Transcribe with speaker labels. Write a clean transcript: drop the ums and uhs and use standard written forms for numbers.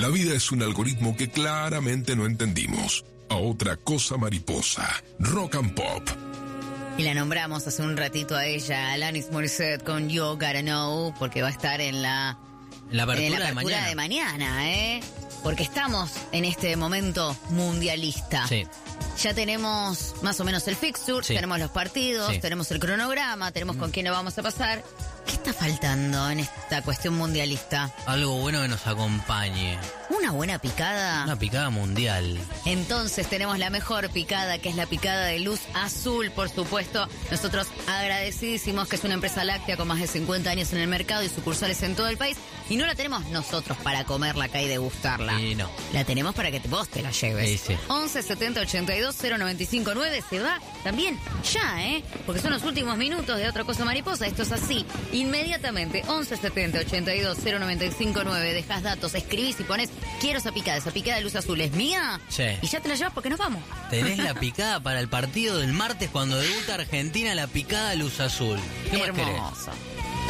Speaker 1: La vida es un algoritmo que claramente no entendimos. A otra cosa mariposa. Rock and Pop.
Speaker 2: Y la nombramos hace un ratito a ella, Alanis Morissette, con You Gotta Know, porque va a estar en la apertura de mañana, porque estamos en este momento mundialista.
Speaker 3: Sí.
Speaker 2: Ya tenemos más o menos el fixture,
Speaker 3: Sí.
Speaker 2: tenemos los partidos,
Speaker 3: Sí.
Speaker 2: tenemos el cronograma, tenemos con quién lo vamos a pasar. ¿Qué está faltando en esta cuestión mundialista?
Speaker 3: Algo bueno que nos acompañe.
Speaker 2: ¿Una buena picada?
Speaker 3: Una picada mundial.
Speaker 2: Entonces tenemos la mejor picada, que es la picada de Luz Azul, por supuesto. Nosotros agradecidísimos, que es una empresa láctea con más de 50 años en el mercado y sucursales en todo el país. Y no la tenemos nosotros para comerla acá y degustarla.
Speaker 3: Y no.
Speaker 2: La tenemos para que vos te la lleves.
Speaker 3: Sí, sí.
Speaker 2: 11 70 82 095 9. Se va también ya, porque son los últimos minutos de Otra Cosa Mariposa. Esto es así. Inmediatamente, 11 70 82 095 9. Dejás datos, escribís y ponés: quiero esa picada de Luz Azul, ¿es mía?
Speaker 3: Sí.
Speaker 2: Y ya te la llevas porque nos vamos.
Speaker 3: Tenés la picada para el partido del martes cuando debuta Argentina, la picada Luz Azul. ¿Qué más querés?
Speaker 2: Hermoso.